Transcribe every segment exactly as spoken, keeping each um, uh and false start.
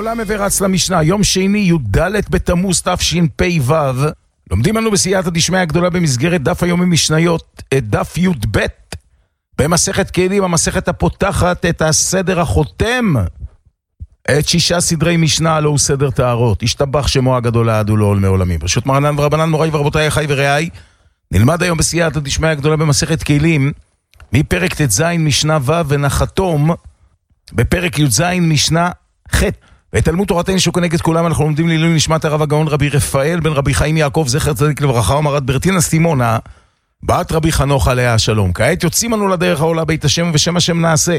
הגדולה מברץ למשנה, יום שני י"ד בתמוז תשפ"ו. לומדים לנו בסייעתא דשמיא הגדולה במסגרת דף היומי משניות, את דף י"ב במסכת כלים, המסכת הפותחת את הסדר החותם את שישה סדרי משנה, הלא הוא סדר טהרות. השתבח שמו הגדול לעד ולעולמי עולמים. ברשות מרנן ורבנן, מוריי ורבותיי, אחיי ורעיי, נלמד היום בסייעתא דשמיא הגדולה במסכת כלים מפרק ט"ז משנה ו' ונחתום בפרק י"ז משנה ח'. ותלמוד תורתנו שכנגד כולם אנחנו לומדים לעילוי נשמת הרב הגאון רבי רפאל בן רבי חיים יעקב זכר צדיק לברכה ומרת ברטינה סימונה בת רבי חנוך עליה השלום. כעת יוצאים אנו לדרך העולה בית השם ובשם השם נעשה.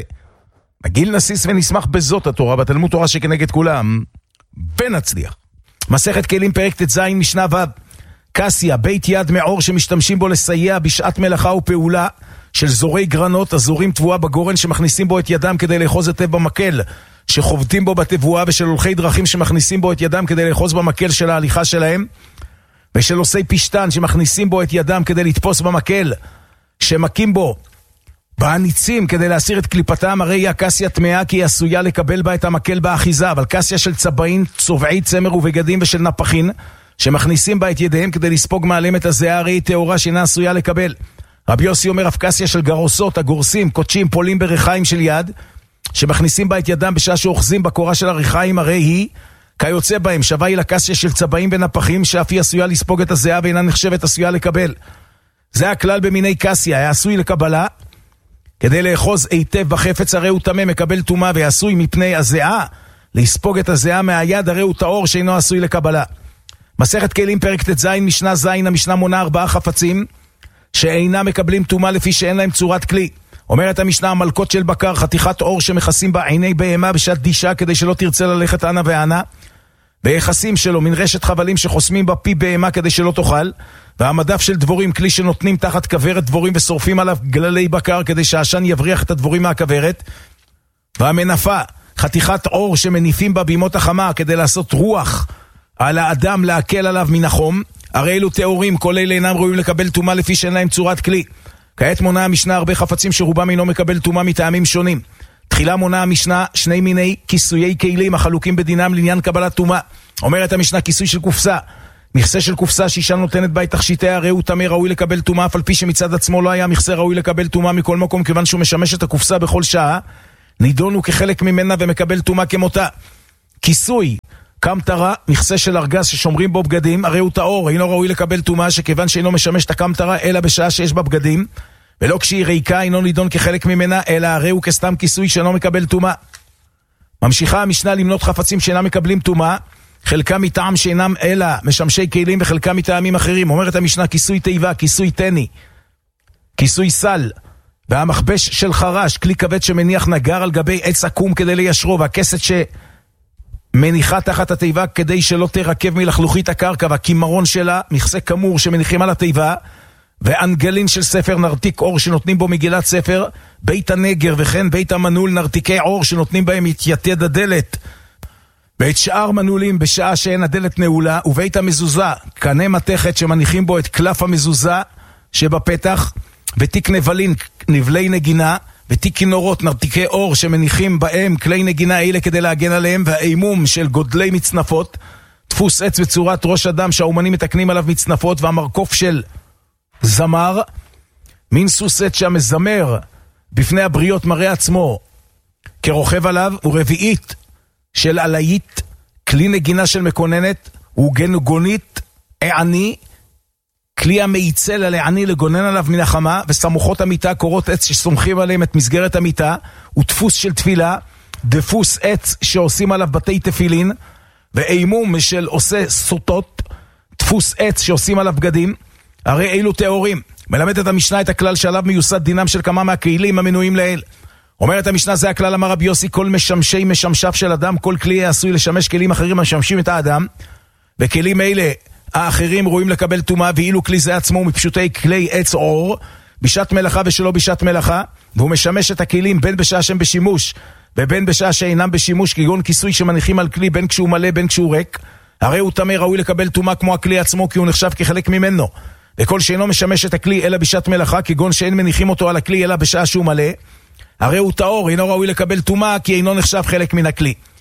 נגיל נסיס ונשמח בזאת התורה בתלמוד תורה שכנגד כולם ונצליח. מסכת כלים פרק ט"ז משנה ו'. קסיה, בית יד מעור שמשתמשים בו לסייע בשעת מלאכה ופעולה של זורי גרנות, הזורים תבואה בגורן שמכניסים בו את ידם כדי לאחוז היטב במקל שחובטים בו בתבואה, ושל הולכי דרכים שמכניסים בו את ידם כדי לאחוז במקל של ההליכה שלהם, ושל עושי פשטן שמכניסים בו את ידם כדי לתפוס במקל שמקים בו בעניצים כדי להסיר את קליפתם. הרי היא הקסיה טמאה כי היא עשויה לקבל בה את המקל באחיזה, אבל קסיה של צבעים, צובעי צמר ובגדים ושל נפחין שמכניסים בה את ידיהם כדי לספוג מעליהם את הזיעה, הרי היא טהורה שאינה עשויה לקבל. רבי יוסי אומר, אף קסיה של גרוסות, הגורסים, קודשים, פולים בריחיים של יד שמכניסים בה את ידם בשעה שאוחזים בקורה של הריחיים, הרי היא כיוצא בהם. שווה היא לקסיה של צבעים ונפחים שאף היא עשויה לספוג את הזיעה ואינה נחשבת עשויה לקבל. זה הכלל במיני קסיה, העשוי לקבלה כדי לאחוז היטב בחפץ, הרי הוא טמא מקבל טומאה, ועשוי מפני הזיעה לספוג את הזיעה מהיד, הרי הוא טהור שאינו עשוי לקבלה. מסכת כלים פרק ט"ז משנה ז'. המשנה מונה ארבעה חפצים שאינם מקבלים טומאה לפי שאין להם צורת כלי. אומרת המשנה, המלכות של בקר, חתיכת אור שמכסים בה עיני בהמה בשעת דישה כדי שלא תרצה ללכת ענה וענה, ביחסים שלו מן רשת חבלים שחוסמים בה פי בהמה כדי שלא תאכל, והמדף של דבורים, כלי שנותנים תחת כברת דבורים ושורפים עליו גללי בקר כדי שהעשן יבריח את הדבורים מהכברת, והמנפה, חתיכת אור שמניפים בה בימות החמה כדי לעשות רוח על האדם להקל עליו מן החום, הרי אלו תיאורים, כל אלה אינם ראויים לקבל טומאה לפי שאין להם צורת כלי. כעת מונה המשנה הרבה חפצים שרובם אינו מקבל טומאה מטעמים שונים. תחילה מונה המשנה שני מיני כיסויי כלים החלוקים בדינם לעניין קבלת טומאה. אומרת המשנה, כיסוי של קופסה, מכסה של קופסה שאישה נותנת בה את תכשיטיה, הרי הוא טמא ראוי לקבל טומאה, אף על פי שמצד עצמו לא היה מכסה ראוי לקבל טומאה מכל מקום, כיוון שהוא משמש את הקופסה בכל שעה, נידונו כחלק ממנה ומקבל טומאה כמותה. כיסוי קמטרה, מכסה של ארגז ששומרים בו בגדים, הרי הוא טהור, אינו ראוי לקבל טומאה, שכיוון שאינו משמש את הקמטרה אלא בשעה שיש בה בגדים, ולא כשהיא ריקה אינו נידון כחלק ממנה, אלא הרי הוא כסתם כיסוי שאינו מקבל טומאה. ממשיכה המשנה למנות חפצים שאינם מקבלים טומאה, חלקם מטעם שאינם אלא משמשי כלים וחלקם מטעמים אחרים. אומרת המשנה, כיסוי תיבה, כיסוי תני, כיסוי סל, והמכבש של חרש, כלי כבד שמניח נגר על גבי עץ עקום כדי ליישרו, והכסת שמניחה תחת התיבה כדי שלא תרקב מלחלוכית הקרקע, והכימרון שלה, מכסה כמור שמניחים על התיבה, ואנגלין של ספר, נרתיק אור שנותנים בו מגילת ספר, בית הנגר וכן בית המנעול, נרתיקי אור שנותנים בהם את יתד הדלת ואת שאר מנעולים בשעה שאין הדלת נעולה, ובית המזוזה, קנה מתכת שמניחים בו את קלף המזוזה שבפתח, ותיק נבלין, נבלי נגינה, ותיק כינורות, נרתיקי אור שמניחים בהם כלי נגינה אלה כדי להגן עליהם, והאימום של גודלי מצנפות, דפוס עץ בצורת ראש אדם שהאומנים מתקנים עליו מצנפות, והמרקוף של זמר, מין סוס עץ שהמזמר בפני הבריות מראה עצמו כרוכב עליו, ורביעית של עלאית, כלי נגינה של מקוננת, וגנגונית העני, כלי המייצל על העני לגונן עליו מן החמה, וסמוכות המיטה, קורות עץ שסומכים עליהם את מסגרת המיטה, ודפוס של תפילה, דפוס עץ שעושים עליו בתי תפילין, ואימום של עושה סוטות, דפוס עץ שעושים עליו בגדים, הרי אילו תיאורים. מלמדת המשנה את הכלל שעליו מיוסד דינם של כמה מהכלים המנויים לאל. אומרת המשנה, זה הכלל, אמר רבי יוסי, כל משמשי משמשיו של אדם, כל כלי עשוי לשמש כלים אחרים המשמשים את האדם, וכלים אלה האחרים רואים לקבל טומאה, ואילו כלי זה עצמו מפשוטי כלי עץ אור, בשעת מלאכה ושלא בשעת מלאכה, והוא משמש את הכלים בין בשעה שהם בשימוש, ובין בשעה שאינם בשימוש, כגון כיסוי שמניחים על כלי בין כשהוא מלא בין כשהוא ריק, הרי הוא טמא ראוי לקבל טומאה כמו הכלי עצמו, כי הוא נחשב כחלק ממנו. וכל שאינו משמש את הכלי אלא בשעת מלאכה, כגון שאין מניחים אותו על הכלי אלא בשעה שהוא מלא, הרי הוא טהור, אינו ראוי לקבל טומאה, כי אינו נחשב חלק מן הכלי.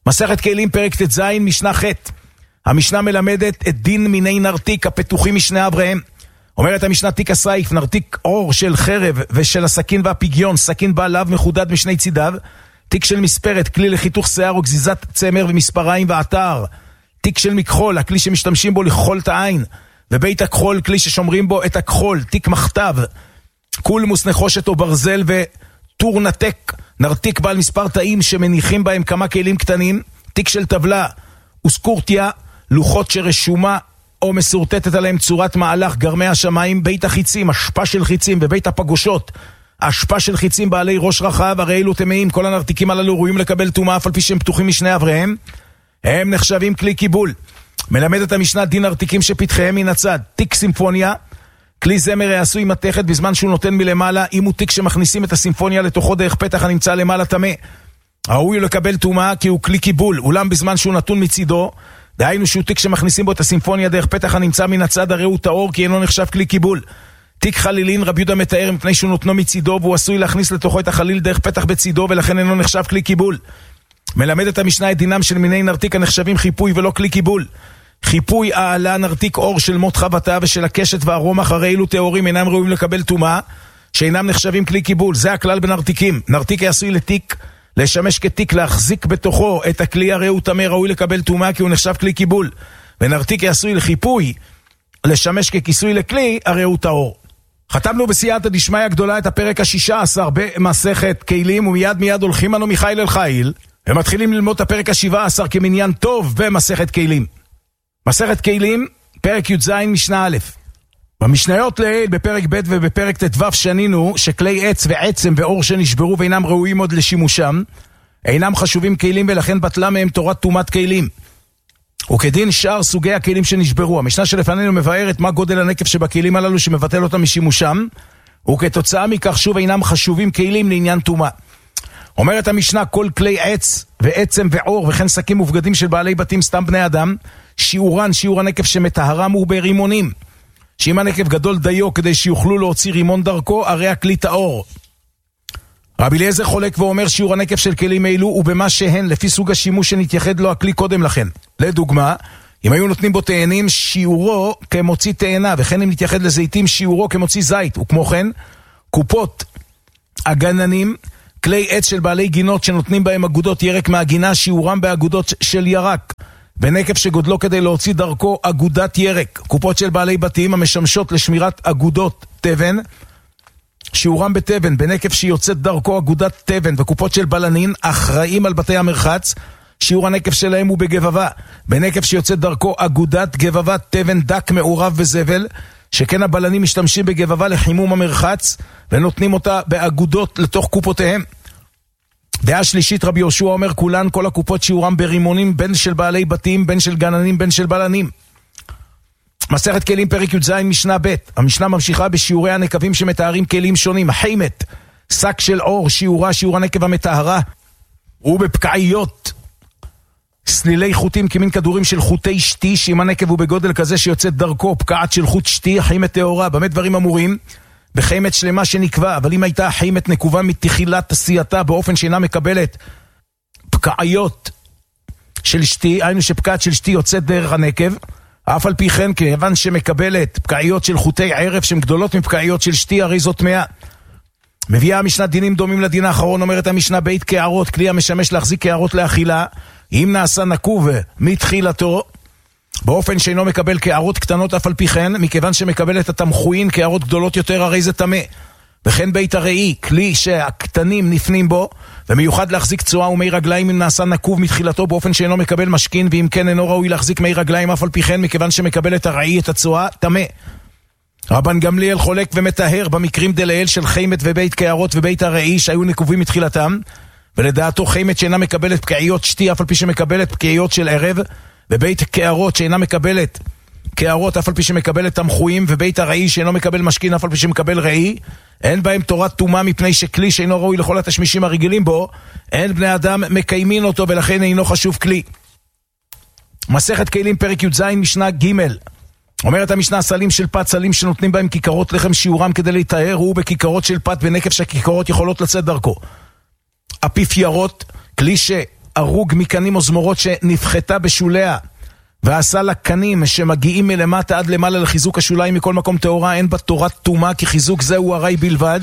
מסכת כלים פרק ט"ז משנה ח'. המשנה מלמדת את דין מיני נרתיק הפתוחים משני אבריהם. אומרת המשנה תיק הסייף, נרתיק אור של חרב ושל הסכין והפיגיון, סכין בעל לאו מחודד משני צידיו, תיק של מספרת, כלי לחיתוך שיער או גזיזת צמר ומספריים ועטר, תיק של מכחול, הכלי שמשתמשים בו לכחול את העין, ובית הכחול, כלי ששומרים בו את הכחול, תיק מכתב, קולמוס נחושת או ברזל וטור נתק, נרתיק בעל מספר תאים שמניחים בהם כמה כלים קטנים, תיק של טבלה, אוסקורטיה, לוחות שרשומה או מסורטטת עליהם צורת מהלך, גרמי השמיים, בית החיצים, השפע של חיצים, ובית הפגושות, השפע של חיצים בעלי ראש רחב, הרי אלו טמאים, כל הנרתיקים הללו ראויים לקבל טומאה אף על פי שהם פתוחים משני אבריהם, הם נחשבים כלי קיבול. מלמדת המשנה דין נרתיקים שפתחיהם מן הצד, תיק סימפוניה, כלי זמר העשוי מתכת בזמן שהוא נותן מלמעלה, אם הוא תיק שמכניסים את הסימפוניה לתוכו דרך פתח הנמצא למעלה טמא, ראוי לקבל טומאה כי הוא כלי קיבול, אולם בזמן שהוא נתון מצידו, דהיינו שהוא תיק שמכניסים בו את הסימפוניה דרך פתח הנמצא מן הצד, הרי הוא טהור כי אינו נחשב כלי קיבול. תיק חלילין רבי יהודה מתאר מפני שהוא נותנו מצידו והוא עשוי להכניס לתוכו את החליל דרך פתח בצידו ולכן אינו נחשב כלי קיבול. מלמד את המשנה את דינם של מיני נרתיק הנחשבים חיפוי ולא כלי קיבול. חיפוי העלה נרתיק אור של מות חבטה ושל הקשת והרומח, הרי אילו טהורים אינם ראויים לקבל טומאה שאינם נחשבים כלי קיבול. זה הכלל בנרתיקים. נרתיק עשוי לתיק לשמש כתיק להחזיק בתוכו את הכלי, הרי הוא טמא, ראוי לקבל טומאה כי הוא נחשב כלי קיבול. ונרתיק עשוי לחיפוי לשמש ככיסוי לכלי, הרי הוא טהור. חתמנו בסייעתא דשמיא הגדולה את הפרק השישה עשר במסכת כלים, ומיד מיד הולכים אנו מחיל אל חיל ומתחילים ללמוד את הפרק השבעה עשר כמניין טוב במסכת כלים. מסכת כלים פרק י"ז משנה א'. במשניות לעיל בפרק ב' ובפרק ט"ו שנינו שכלי עץ ועצם ואור שנשברו ואינם ראויים עוד לשימושם אינם חשובים כלים, ולכן בטלה מהם תורת טומאת כלים, וכדין שאר סוגי הכלים שנשברו. המשנה שלפנינו מבארת מה גודל הנקף שבכלים הללו שמבטל אותם משימושם, וכתוצאה מכך שוב אינם חשובים כלים לעניין טומאה. אומרת המשנה כל כלי עץ ועצם ואור וכן שקים ובגדים של בעלי בתים סתם בני אדם, שיעורן שיעור הנקף שמטהרם הוא ברימונים, שאם הנקף גדול דיו כדי שיוכלו להוציא רימון דרכו, הרי הכלי טהור. רבי אליעזר חולק ואומר שיעור הנקף של כלים אלו הוא במה שהן לפי סוג השימוש שנתייחד לו הכלי קודם לכן. לדוגמה, אם היו נותנים בו תאנים שיעורו כמוציא תאנה, וכן אם נתייחד לזיתים שיעורו כמוציא זית, וכמו כן קופות הגננים, כלי עץ של בעלי גינות שנותנים בהם אגודות ירק מהגינה, שיעורם באגודות של ירק, בנקף שגודלו כדי להוציא דרכו אגודת ירק. קופות של בעלי בתים המשמשות לשמירת אגודות תבן, שיעורם בתבן, בנקף שיוצאת דרכו אגודת תבן. וקופות של בלנין אחראים על בתי המרחץ, שיעור הנקף שלהם הוא בגבבה, בנקף שיוצאת דרכו אגודת גבבת תבן דק מעורב בזבל, שכן הבלנים משתמשים בגבבה לחימום המרחץ ונותנים אותה באגודות לתוך קופותיהם. דעה שלישית רבי יהושע אומר כולן כל הקופות שיעורם ברימונים, בין של בעלי בתים, בין של גננים, בין של בלנים. מסכת כלים פרק י"ז משנה ב'. המשנה ממשיכה בשיעורי הנקבים שמתארים כלים שונים. חימת, שק של אור, שיעורה שיעור הנקב המטהרה, ובפקעיות סלילי חוטים כמין כדורים של חוטי שתי, שאם הנקב הוא בגודל כזה שיוצאת דרכו פקעת של חוט שתי, חימת טהורה. במה דברים אמורים? בחימת שלמה שנקבע, אבל אם הייתה חימת נקובה מתחילת עשייתה באופן שאינה מקבלת פקעיות של שתי, היינו שפקעת של שתי יוצאת דרך הנקב, אף על פי כן כיוון שמקבלת פקעיות של חוטי ערב שהן גדולות מפקעיות של שתי, הרי זאת טמאה. מביאה המשנה דינים דומים לדין האחרון. אומרת המשנה בית קערות, כלי המשמש להחזיק קערות לאכילה, אם נעשה נקוב מתחילתו באופן שאינו מקבל קערות קטנות אף על פי כן, מכיוון שמקבל את התמחוין קערות גדולות יותר, הרי זה טמא. וכן בית הראי, כלי שהקטנים נפנים בו, ומיוחד להחזיק צועה ומי רגליים אם נעשה נקוב מתחילתו באופן שאינו מקבל משכין, ואם כן אינו ראוי להחזיק מי רגליים אף על פי כן, מכיוון שמקבל את הראי את הצועה, טמא. רבן גמליאל חולק ומטהר במקרים דלעיל של חימת ובית קערות ובית הראי שהיו נקובים מתחילתם, ולדעתו חימת שאינה מקבלת פקעיות שתי אף על פי שמקבלת פקעיות של ערב, ובית קערות שאינה מקבלת קערות אף על פי שמקבלת תמחויים, ובית הראי שאינו מקבל משכין אף על פי שמקבל ראי, אין בהם תורת טומאה, מפני שכלי שאינו ראוי לכל התשמישים הרגילים בו, אין בני אדם מקיימים אותו ולכן אינו חשוב כלי. מסכת כלים פרק י"ז משנה ג'. אומרת המשנה סלים של פת, סלים שנותנים בהם כיכרות לחם שיעורם כדי להיטהר הוא בכיכרות של פת, בנקף שהכיכרות יכולות לצאת דרכו. אפיפיירות, כלי הרוג מקנים או זמורות שנפחתה בשוליה, ועשה לה קנים שמגיעים מלמטה עד למעלה לחיזוק השוליים מכל מקום תאורה, אין בה תורת תומה, כי חיזוק זהו הרי בלבד.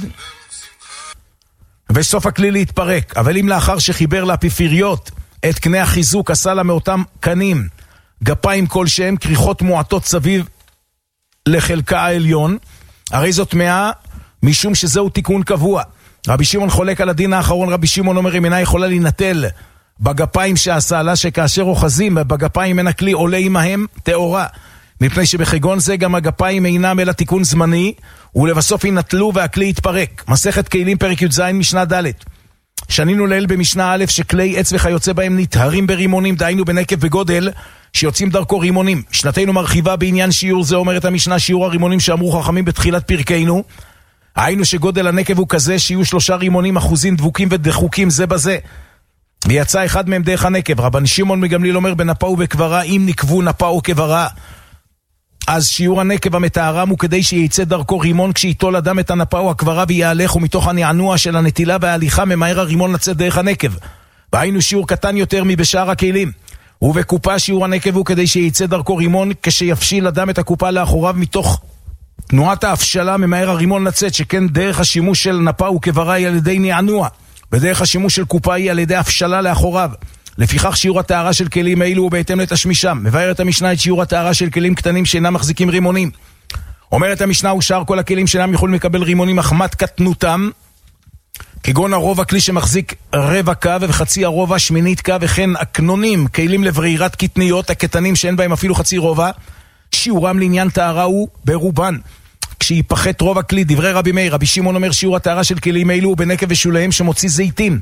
וסוף הכלי להתפרק. אבל אם לאחר שחיבר לאפיפיריות את קנה החיזוק, עשה לה מאותם קנים גפיים כלשהם, כריכות מועטות סביב לחלקה העליון, הרי זאת מאה, משום שזהו תיקון קבוע. רבי שמעון חולק על הדין האחרון. רבי שמעון אומר, אם אינה יכולה להינטל בגפיים שעשה לה, שכאשר אוחזים בגפיים מן הכלי עולה עמהם תאורה, מפני שבחגון זה גם הגפיים אינם אלא תיקון זמני, ולבסוף ינטלו והכלי יתפרק. מסכת כלים פרק י"ז משנה ד'. שנינו ליל במשנה א' שכלי עץ וכיוצא בהם נטהרים ברימונים, דהיינו בנקב וגודל שיוצאים דרכו רימונים. שנתנו מרחיבה בעניין שיעור זה, אומרת המשנה, שיעור הרימונים שאמרו חכמים בתחילת פרקנו, היינו שגודל הנקב הוא כזה שיהיו שלושה רימונים אחוזים דבוקים ודחוקים זה בזה, ויצא אחד מהם דרך הנקב. רבן שמעון מגמליאל אומר, בנפה ובקברה, אם נקבו נפה או קברה, אז שיעור הנקב המטהרם הוא כדי שיצא דרכו רימון כשייטול אדם את הנפה או הקברה ויהלך, ומתוך הנענוע של הנטילה וההליכה ממהר הרימון לצאת דרך הנקב. והיינו שיעור קטן יותר מבשאר הכלים. ובקופה שיעור הנקב הוא כדי שיצא דרכו רימון כשיפשיל אדם את הקופה לאחוריו, מתוך תנועת ההפשלה ממהר הרימון לצאת, שכן דרך השימוש של נפה וקברה היא על ידי נענוע, ודרך השימוש של קופה היא על ידי הפשלה לאחוריו. לפיכך שיעור התארה של כלים האלו הוא בהתאם לתשמישם. מבארת המשנה את שיעור התארה של כלים קטנים שאינם מחזיקים רימונים. אומרת המשנה, ושאר כל הכלים שאינם יכולים לקבל רימונים מחמת קטנותם, כגון הרובע, כלי שמחזיק רבע קו וחצי הרובע, שמינית קו, וכן הקנונים, כלים לברירת קטניות, הקטנים שאין בהם אפילו חצי רובע, שיעורם לעניין תארה הוא ברובן כשיפחת רובע כלי. דברי רבי מאיר. רבי שמעון אומר, שיעור התארה של כלים אלו הוא בנקב ושוליהם שמוציא זיתים,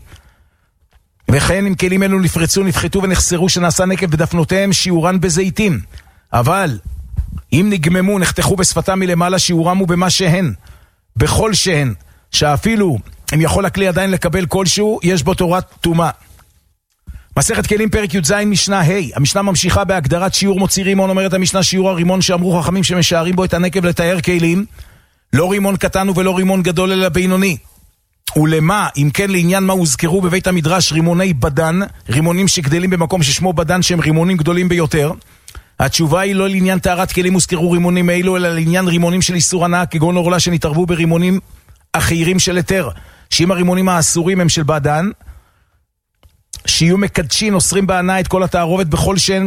וכן אם כלים אלו נפרצו, נפחתו ונחסרו שנעשה נקב בדפנותיהם, שיעורן בזיתים. אבל אם נגממו, נחתכו בשפתם מלמעלה, שיעורם הוא במה שהן, בכל שהן, שאפילו אם יכול הכלי עדיין לקבל כלשהו, יש בו תורת תומה. מסכת כלים פרק י"ז משנה ה'. המשנה ממשיכה בהגדרת שיעור מוציא רימון. אומרת המשנה, שיעור הרימון שאמרו חכמים שמשערים בו את הנקב לתאר כלים, לא רימון קטן ולא רימון גדול אלא בינוני. ולמה, אם כן, לעניין מה הוזכרו בבית המדרש רימוני בדן, רימונים שגדלים במקום ששמו בדן, שהם רימונים גדולים ביותר? התשובה היא, לא לעניין טהרת כלים הוזכרו רימונים אלו, אלא לעניין רימונים של איסור הנאה, כגון עורלה, שנתערבו ברימונים אחרים של היתר, שאם הרימונים האסורים הם של בדן, שיהיו מקדשים, אוסרים בהנאה את כל התערובת בכל שהן,